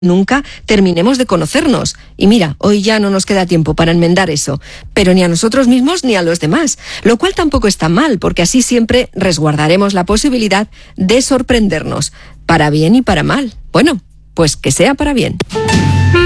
nunca terminemos de conocernos. Y mira, hoy ya no nos queda tiempo para enmendar eso, pero ni a nosotros mismos ni a los demás, lo cual tampoco está mal, porque así siempre resguardaremos la posibilidad de sorprendernos, para bien y para mal. Bueno, pues que sea para bien.